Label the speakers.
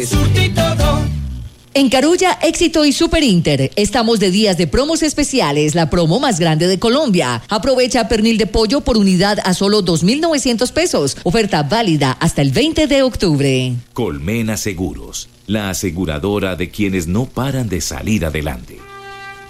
Speaker 1: En Carulla, Éxito y Super Inter, estamos de días de promos especiales, la promo más grande de Colombia. Aprovecha pernil de pollo por unidad a solo 2.900 pesos. Oferta válida hasta el 20 de octubre.
Speaker 2: Colmena Seguros, la aseguradora de quienes no paran de salir adelante.